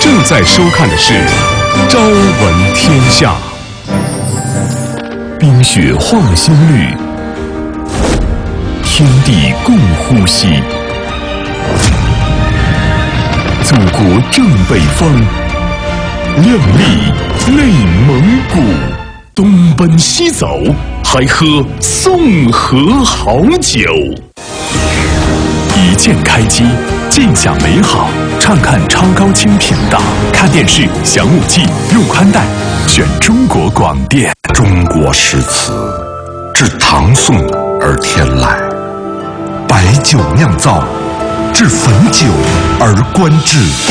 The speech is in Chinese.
正在收看的是《朝闻天下》。冰雪化新绿，天地共呼吸。祖国正北方，亮丽内蒙古，东奔西走，还喝宋河好酒。一键开机，尽享美好。畅看超高清频道，看电视、享5 G， 用宽带，选中国广电。 中国诗词，至唐宋而天籁；白酒酿造，至汾酒而观致。